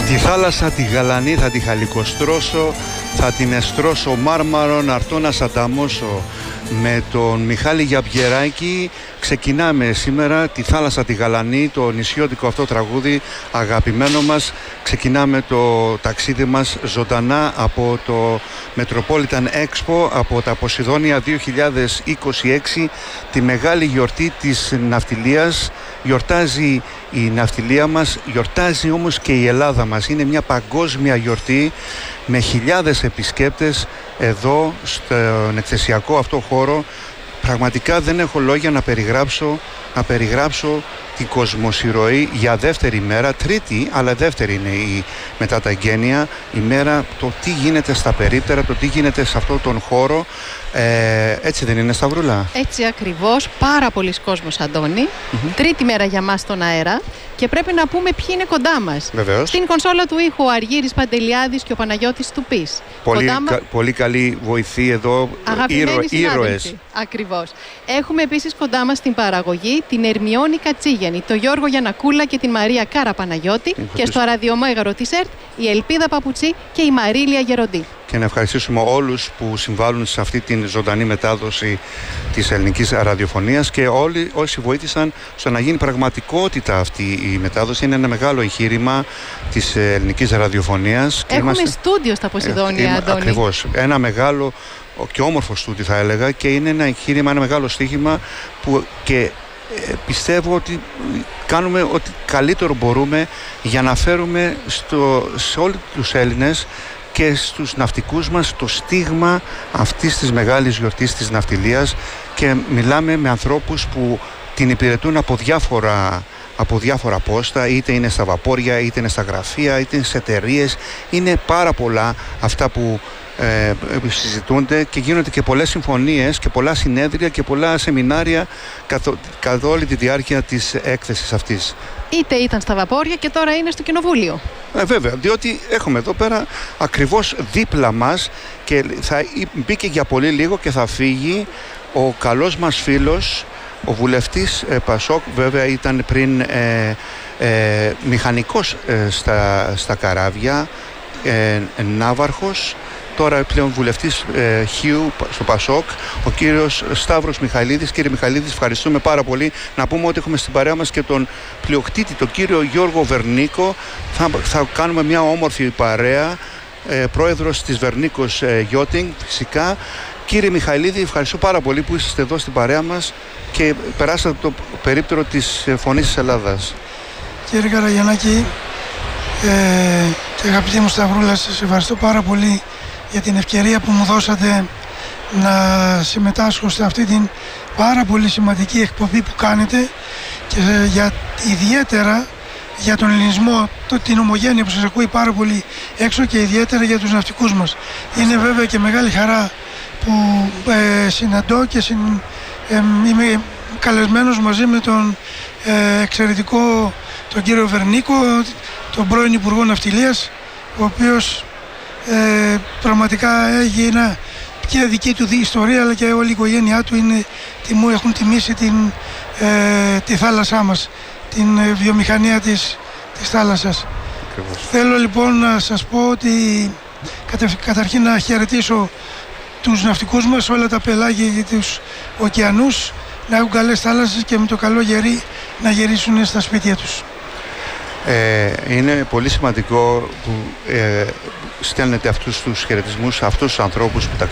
Τη θάλασσα τη γαλανή θα τη χαλικοστρώσω, θα την εστρώσω μάρμαρο, να έρθω να σανταμώσω. Με τον Μιχάλη Γιαμπιεράκη ξεκινάμε σήμερα τη θάλασσα τη γαλανή, το νησιώτικο αυτό τραγούδι αγαπημένο μας. Ξεκινάμε το ταξίδι μας ζωντανά από το Metropolitan Expo, από τα Ποσειδόνια 2026, τη μεγάλη γιορτή της ναυτιλίας. Γιορτάζει η ναυτιλία μας, γιορτάζει όμως και η Ελλάδα μας. Είναι μια παγκόσμια γιορτή με χιλιάδες επισκέπτες εδώ στον εκθεσιακό αυτό χώρο. Πραγματικά δεν έχω λόγια να περιγράψω την κοσμοσυρωή για δεύτερη μέρα, τρίτη αλλά δεύτερη είναι μετά τα εγγένεια ημέρα, το τι γίνεται στα περίπτερα, το τι γίνεται σε αυτόν τον χώρο. Έτσι δεν είναι, Σταυρούλα? Έτσι ακριβώς, πάρα πολλοί κόσμος, Αντώνη. Τρίτη μέρα για μας στον αέρα και πρέπει να πούμε ποιοι είναι κοντά μας. Βεβαίως. Στην κονσόλα του ήχου ο Αργύρης Παντελιάδης και ο Παναγιώτης Τουπής. Πολύ καλή βοηθή εδώ, ήρωες. Ακριβώς. Έχουμε επίσης κοντά μας στην παραγωγή την Ερμιόνη Κατσίγιανη, τον Γιώργο Γιαννακούλα και την Μαρία Καραπαναγιώτη και στο ραδιομέγαρο της ΕΡΤ η Ελπίδα Παπουτσί και η Μαρίλια Γεροντή. Και να ευχαριστήσουμε όλους που συμβάλλουν σε αυτή την ζωντανή μετάδοση της ελληνικής ραδιοφωνίας και όλοι όσοι βοήθησαν στο να γίνει πραγματικότητα αυτή η μετάδοση. Είναι ένα μεγάλο εγχείρημα της ελληνικής ραδιοφωνίας. Έχουμε στούντιο στα Ποσειδόνια, Αντώνη. Ακριβώς. Ένα μεγάλο και όμορφο στούντιο θα έλεγα, και είναι ένα εγχείρημα, ένα μεγάλο στοίχημα που και πιστεύω ότι κάνουμε ό,τι καλύτερο μπορούμε για να φέρουμε σε όλους τους Έλληνες και στους ναυτικούς μας το στίγμα αυτής της μεγάλης γιορτής της ναυτιλίας, και μιλάμε με ανθρώπους που την υπηρετούν από διάφορα πόστα, είτε είναι στα βαπόρια, είτε είναι στα γραφεία, είτε είναι σε εταιρείες. Είναι πάρα πολλά αυτά που συζητούνται και γίνονται και πολλές συμφωνίες και πολλά συνέδρια και πολλά σεμινάρια καθ' όλη τη διάρκεια της έκθεσης αυτής. Είτε ήταν στα βαπόρια και τώρα είναι στο Κοινοβούλιο. Βέβαια, διότι έχουμε εδώ πέρα ακριβώς δίπλα μας και θα μπήκε για πολύ λίγο και θα φύγει ο καλός μας φίλος, ο βουλευτής Πασόκ, βέβαια ήταν πριν μηχανικός στα καράβια, ναύαρχος, τώρα πλέον βουλευτής Χίου στο Πασόκ, ο κύριος Σταύρος Μιχαηλίδης. Κύριε Μιχαηλίδη, ευχαριστούμε πάρα πολύ. Να πούμε ότι έχουμε στην παρέα μας και τον πλειοκτήτη, τον κύριο Γιώργο Βερνίκο. Θα κάνουμε μια όμορφη παρέα, πρόεδρος της Βερνίκος Yachting φυσικά. Κύριε Μιχαηλίδη, ευχαριστώ πάρα πολύ που είστε εδώ στην παρέα μας και περάσατε το περίπτερο της Φωνής της Ελλάδας. Κύριε Καραγιαννάκη και αγαπητή μου Σταυρούλα, σας ευχαριστώ πάρα πολύ για την ευκαιρία που μου δώσατε να συμμετάσχω σε αυτή την πάρα πολύ σημαντική εκπομπή που κάνετε και ιδιαίτερα για τον ελληνισμό, την ομογένεια που σας ακούει πάρα πολύ έξω και ιδιαίτερα για τους ναυτικούς μας. Είναι βέβαια και μεγάλη χαρά που συναντώ και είμαι καλεσμένος μαζί με τον εξαιρετικό τον κύριο Βερνίκο, τον πρώην Υπουργό Ναυτιλίας, ο οποίος πραγματικά έγινε και δική του ιστορία, αλλά και όλη η οικογένειά του έχουν τιμήσει τη θάλασσά μας, την βιομηχανία της θάλασσας. Ακριβώς. Θέλω λοιπόν να σας πω ότι καταρχήν να χαιρετήσω τους ναυτικούς μας, όλα τα πελάγια και τους ωκεανούς, να έχουν καλές θάλασσες και με το καλό γερί να γυρίσουν στα σπίτια τους. Είναι πολύ σημαντικό που στέλνετε αυτούς τους χαιρετισμούς σε αυτούς τους ανθρώπους που